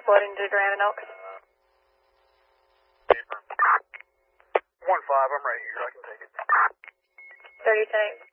floating to Grand Oaks. 1-5, I'm right here. I can take it. 30-10.